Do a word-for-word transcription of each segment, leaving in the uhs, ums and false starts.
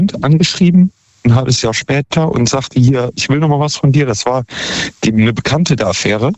angeschrieben, ein halbes Jahr später, und sagte, hier, ich will noch mal was von dir. Das war die, eine Bekannte der Affäre.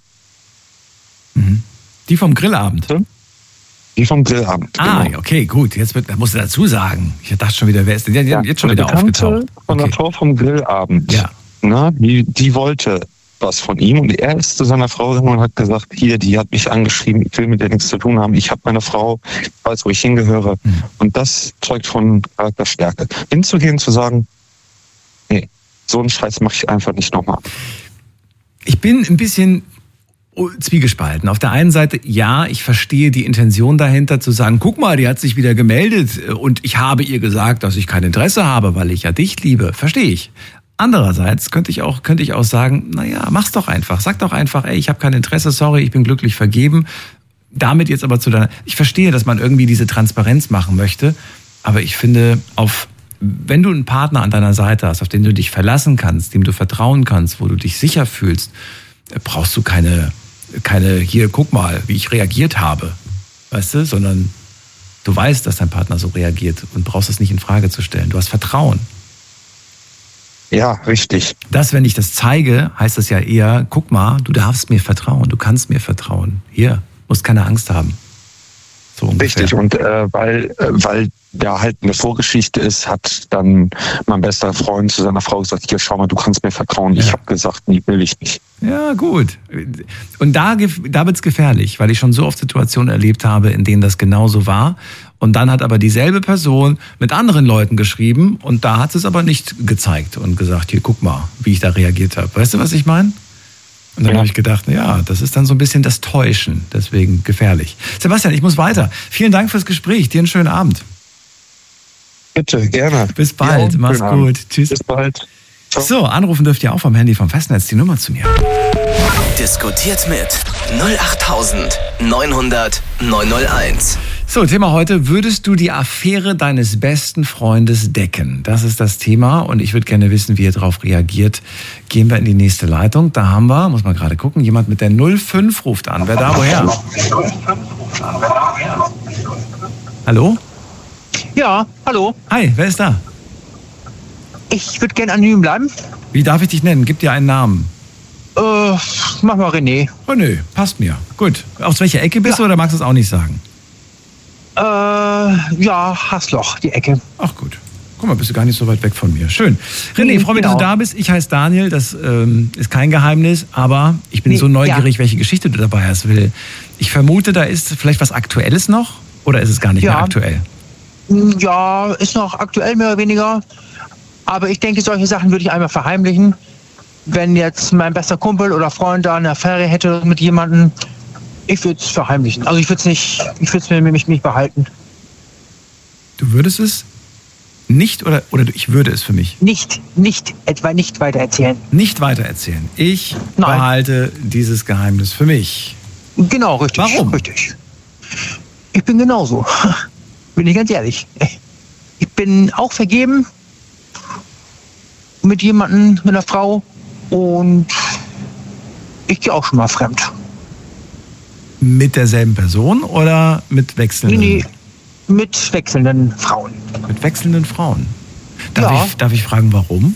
Mhm. Die vom Grillabend? Die vom Grillabend, Ah, genau. okay, gut. Jetzt wird, musst du dazu sagen. Ich dachte schon wieder, wer ist denn der Ja, jetzt schon eine wieder Bekannte aufgetaucht? von der Okay. Frau vom Grillabend. Ja. Na, die, die wollte was von ihm, und er ist zu seiner Frau gegangen und hat gesagt, hier, die hat mich angeschrieben, ich will mit der nichts zu tun haben, ich habe meine Frau, ich weiß, wo ich hingehöre. Mhm. Und das zeugt von Charakterstärke. Hinzugehen, zu sagen, nee, so einen Scheiß mache ich einfach nicht nochmal. Ich bin ein bisschen zwiegespalten. Auf der einen Seite, ja, ich verstehe die Intention dahinter, zu sagen, guck mal, die hat sich wieder gemeldet und ich habe ihr gesagt, dass ich kein Interesse habe, weil ich ja dich liebe. Verstehe ich. Andererseits könnte ich auch, könnte ich auch sagen, naja, mach's doch einfach. Sag doch einfach, ey, ich habe kein Interesse, sorry, ich bin glücklich vergeben. Damit jetzt aber zu deiner... Ich verstehe, dass man irgendwie diese Transparenz machen möchte, aber ich finde, auf, wenn du einen Partner an deiner Seite hast, auf den du dich verlassen kannst, dem du vertrauen kannst, wo du dich sicher fühlst, brauchst du keine, keine, hier, guck mal, wie ich reagiert habe, weißt du, sondern du weißt, dass dein Partner so reagiert und brauchst es nicht in Frage zu stellen. Du hast Vertrauen. Ja, richtig. Das, wenn ich das zeige, heißt das ja eher, guck mal, du darfst mir vertrauen, du kannst mir vertrauen. Hier, musst keine Angst haben. So ungefähr. Richtig, und äh, weil, äh, weil da halt eine Vorgeschichte ist, hat dann mein bester Freund zu seiner Frau gesagt, hier, schau mal, du kannst mir vertrauen. Ja. Ich habe gesagt, nee, will ich nicht. Ja, gut. Und da, da wird's gefährlich, weil ich schon so oft Situationen erlebt habe, in denen das genauso war. Und dann hat aber dieselbe Person mit anderen Leuten geschrieben und da hat sie es aber nicht gezeigt und gesagt, hier, guck mal, wie ich da reagiert habe. Weißt du, was ich meine? Und dann Ja. habe ich gedacht, ja, das ist dann so ein bisschen das Täuschen, deswegen gefährlich. Sebastian, ich muss weiter. Vielen Dank fürs Gespräch. Dir einen schönen Abend. Bitte, gerne. Bis bald. Ja, Mach's schönen gut. Abend. Tschüss. Bis bald. Ciao. So, anrufen dürft ihr auch vom Handy vom Festnetz die Nummer zu mir. Diskutiert mit null acht neun hundert neun null eins. So, Thema heute, würdest du die Affäre deines besten Freundes decken? Das ist das Thema und ich würde gerne wissen, wie ihr darauf reagiert. Gehen wir in die nächste Leitung. Da haben wir, muss man gerade gucken, jemand mit der null fünf ruft an. Wer da, woher? Hallo? Ja, hallo. Hi, wer ist da? Ich würde gerne anonym bleiben. Wie darf ich dich nennen? Gib dir einen Namen. Äh, mach mal René. Oh nö, passt mir. Gut. Aus welcher Ecke bist Ja. du oder magst du es auch nicht sagen? Äh, ja, Hassloch, die Ecke. Ach gut. Guck mal, bist du gar nicht so weit weg von mir. Schön. René, Nee, freue mich, dass du genau. da bist. Ich heiße Daniel, das ähm, ist kein Geheimnis, aber ich bin Nee, so neugierig, welche Geschichte du dabei hast, Will. Ich vermute, da ist vielleicht was Aktuelles noch oder ist es gar nicht Ja. mehr aktuell? Ja, ist noch aktuell mehr oder weniger. Aber ich denke, solche Sachen würde ich einmal verheimlichen. Wenn jetzt mein bester Kumpel oder Freund da eine Affäre hätte mit jemandem, ich würde es verheimlichen. Also ich würde es nicht, ich würde es mir mich nicht behalten. Du würdest es nicht oder, oder ich würde es für mich Nicht, nicht, etwa nicht weiter erzählen. nicht weitererzählen. Ich Nein. behalte dieses Geheimnis für mich. Genau, richtig. Warum? Richtig. Ich bin genauso. Bin ich ganz ehrlich. Ich bin auch vergeben mit jemandem, mit einer Frau und ich gehe auch schon mal fremd. Mit derselben Person oder mit Nee, wechselnden, nee, mit wechselnden Frauen. mit wechselnden Frauen? Darf, Ja. ich, darf ich fragen, warum?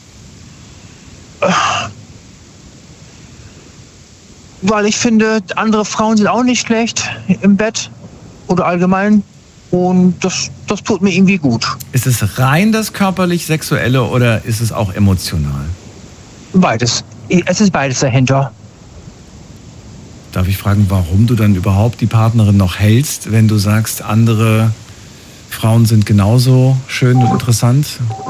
Weil ich finde, andere Frauen sind auch nicht schlecht im Bett oder allgemein. Und das, das tut mir irgendwie gut. Ist es rein das körperlich-sexuelle oder ist es auch emotional? Beides. Es ist beides dahinter. Darf ich fragen, warum du dann überhaupt die Partnerin noch hältst, wenn du sagst, andere Frauen sind genauso schön und interessant?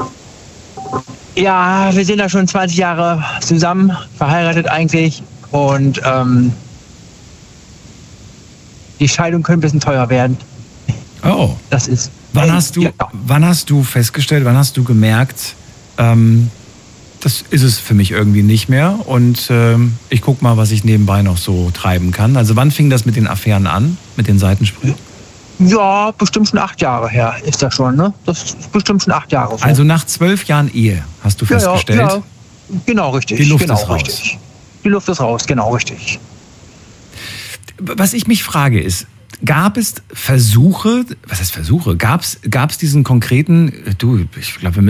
Ja, wir sind da schon zwanzig Jahre zusammen, verheiratet eigentlich. Und ähm, die Scheidung könnte ein bisschen teuer werden. Oh. Das ist. Wann hast du, Ja. wann hast du festgestellt, wann hast du gemerkt, ähm, das ist es für mich irgendwie nicht mehr und ähm, ich guck mal, was ich nebenbei noch so treiben kann. Also wann fing das mit den Affären an, mit den Seitensprüngen? Ja, bestimmt schon acht Jahre her ist das schon, ne? Das ist bestimmt schon acht Jahre so. Also nach zwölf Jahren Ehe hast du ja, festgestellt? ja, ja, genau, richtig. Die Luft genau, ist raus. Richtig. Die Luft ist raus, genau, richtig. Was ich mich frage ist, gab es Versuche, was heißt Versuche? Gab es, gab es diesen konkreten, du, ich glaube, wir müssen